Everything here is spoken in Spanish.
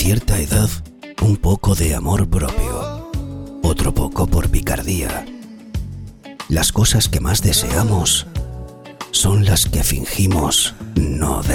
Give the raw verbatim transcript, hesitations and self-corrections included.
cierta edad, un poco de amor propio, otro poco por picardía. Las cosas que más deseamos son las que fingimos no desear.